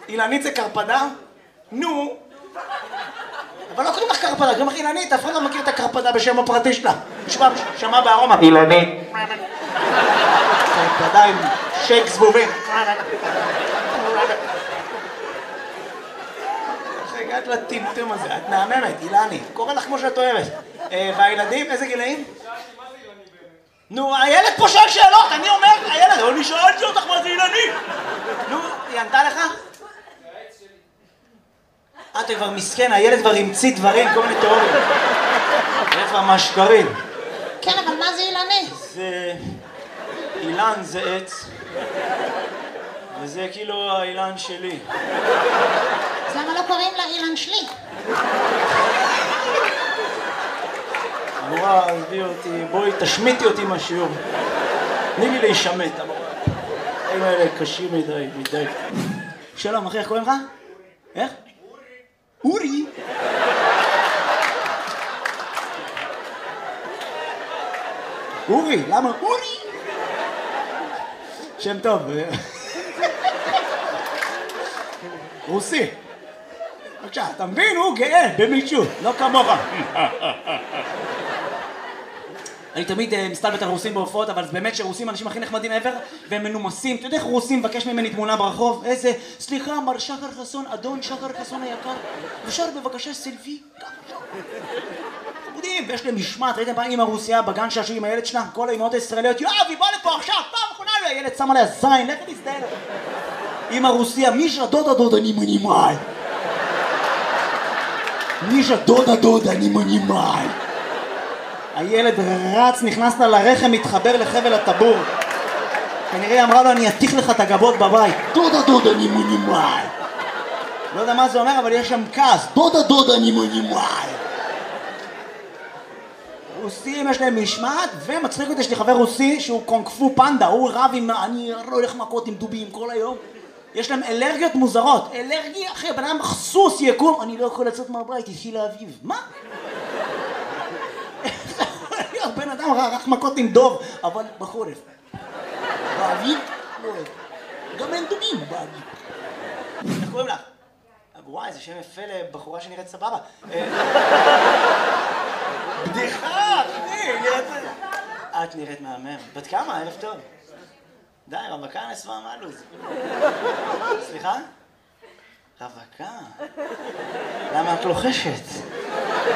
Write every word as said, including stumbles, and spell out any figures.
אילנית זה קרפדה? נו. אבל לא קוראים לך קרפדה, קוראים לך אילנית, אף אחד לא מכיר את הקרפדה בשם הפרטי שלה. נשמע, שמע בארומה. אילנית. קרפדה עם שייק זבובים. איך הגעת לטמטום הזה? את מהממת, אילני. קורא לך כמו שאת אוהבת. והילדים, איזה גילאים? נו, הילד פה שואל שאלות, אני אומר, הילד, אני שאלתי אותך מה זה אילני. נו, היא ענתה לך? אתה כבר מסכן, הילד כבר המציא דברים, כל מיני תיאוריות. הילד כבר מהשקרים. כן, אבל מה זה אילני? זה... אילן זה עץ. וזה כאילו האילן שלי. אז למה לא קוראים לה אילן שלי? המורה, עזבי אותי, בואי תשמיטי אותי מהשיעור. תני לי להישמט, המורה. הדברים האלה קשים מדי, מדי. שלום, אחי, איך קוראים לך? איך? אורי. אורי, למה? אורי. שם טוב. רוסי. בבקשה, אתה מבין? הוא גאה במישהו, לא כמוך. אני תמיד מסתלבט על רוסים בהופעות, אבל באמת שרוסים אנשים הכי נחמדים ever, והם מנומסים. אתה יודע איך רוסים מבקש ממני תמונה ברחוב? איזה, סליחה, מר שחר חסון, אדון שחר חסון היקר, אפשר בבקשה סלפי? חמודים, ויש להם משמעת, ראיתם פעם אמא רוסיה בגן שעשו עם הילד שלה? כל האמהות הישראליות, יואב, היא באה לפה עכשיו, פעם אחרונה, הילד שם עליה זין, לך להזדהה. אמא רוסיה, מישה דודה דודה אני מנימאי. מישה דודה דודה אני מנימאי. הילד רץ, נכנס לה לרחם, מתחבר לחבל הטבור. כנראה אמרה לו, אני אתיך לך את הגבות בבית. דודה דודה אני מנימאי. לא יודע מה זה אומר, אבל יש שם כעס. דודה דודה אני מנימאי. רוסים יש להם משמעת, ומצחיק אותי, יש לי חבר רוסי שהוא קונג-פו פנדה, הוא רב עם, אני לא הולך מכות עם דובים כל היום. יש להם אלרגיות מוזרות. אלרגיה, אחי, בן אדם סוס יקום, אני לא יכול לצאת מהבית, התחיל האביב. מה? בן אדם רק מכות עם דוב, אבל בחורף. באביב? לא אוהב. גם אין דובים באביב. איך קוראים לך? וואי, זה שם יפה לבחורה שנראית סבבה. בדיחה, אחי, נראית... את נראית מהמם. בת כמה? אלף טוב. די, רווקה נסווה מלוז. סליחה? רווקה? למה את לוחשת?